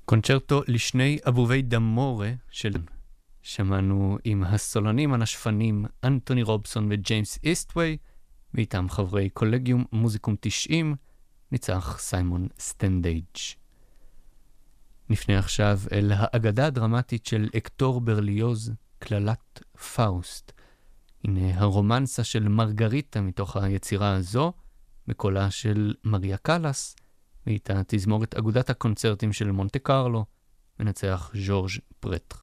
קונצ'רטו לשני אבובי דמורה של שמענו עם הסולנים הנשפנים אנטוני רובסון וג'יימס איסטווי, ואיתם חברי קולגיום מוזיקום 90, ניצח סיימון סטנדייג'. נפנה עכשיו אל האגדה הדרמטית של אקטור ברליוז, כללת פאוסט. הנה הרומנסה של מרגריטה מתוך היצירה הזו, בקולה של מריה קלאס, ואיתה תזמורת אגודת הקונצרטים של מונטה קרלו, מנצח ז'ורג' פרטר.